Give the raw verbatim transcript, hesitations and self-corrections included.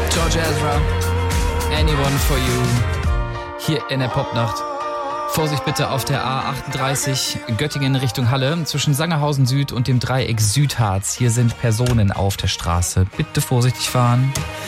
George Ezra, Anyone for You, hier in der Popnacht. Vorsicht bitte auf der A achtunddreißig Göttingen Richtung Halle zwischen Sangerhausen Süd und dem Dreieck Südharz. Hier sind Personen auf der Straße. Bitte vorsichtig fahren.